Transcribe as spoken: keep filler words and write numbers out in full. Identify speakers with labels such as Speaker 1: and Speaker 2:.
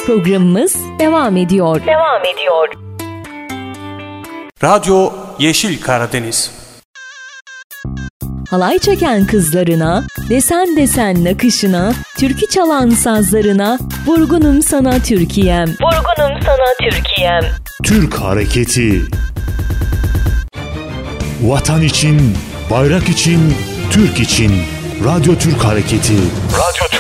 Speaker 1: Programımız devam ediyor.
Speaker 2: Devam ediyor.
Speaker 3: Radyo Yeşil Karadeniz.
Speaker 1: Halay çeken kızlarına, desen desen nakışına, türkü çalan sazlarına, vurgunum sana Türkiye'm.
Speaker 2: Vurgunum sana Türkiye'm.
Speaker 4: Türk hareketi. Vatan için, bayrak için, Türk için. Radyo Türk Hareketi.
Speaker 5: Radyo Türk